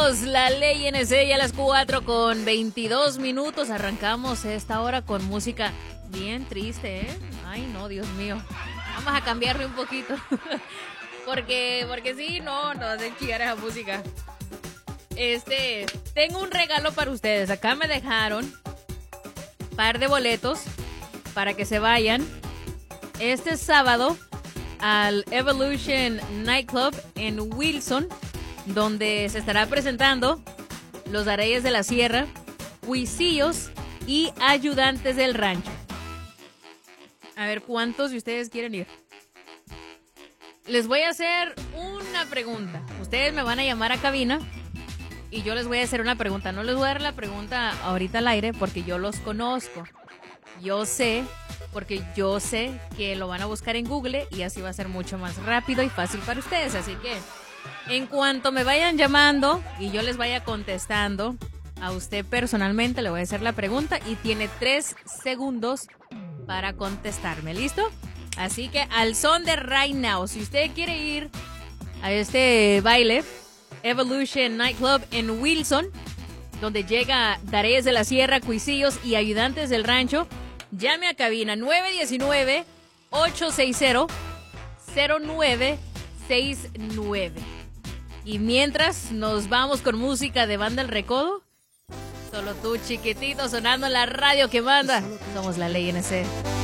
Somos la Ley NC y a las 4:22. Arrancamos esta hora con música bien triste, ¿eh? Ay, no, Dios mío. Vamos a cambiarle un poquito. porque sí, no hacen chillar esa música. Tengo un regalo para ustedes. Acá me dejaron par de boletos para que se vayan este sábado al Evolution Nightclub en Wilson, donde se estará presentando Los Reyes de la Sierra, Cuisillos y Ayudantes del Rancho. A ver, ¿cuántos de ustedes quieren ir? Les voy a hacer una pregunta. Ustedes me van a llamar a cabina y yo les voy a hacer una pregunta. No les voy a dar la pregunta ahorita al aire porque yo los conozco. Yo sé que lo van a buscar en Google y así va a ser mucho más rápido y fácil para ustedes. Así que en cuanto me vayan llamando y yo les vaya contestando, a usted personalmente le voy a hacer la pregunta y tiene 3 segundos para contestarme. ¿Listo? Así que al son de Right Now, si usted quiere ir a este baile, Evolution Nightclub en Wilson, donde llega Reyes de la Sierra, Cuisillos y Ayudantes del Rancho, llame a cabina 919-860-0969. Y mientras nos vamos con música de Banda El Recodo, solo tú chiquitito sonando en la radio que manda. Somos la Ley NC.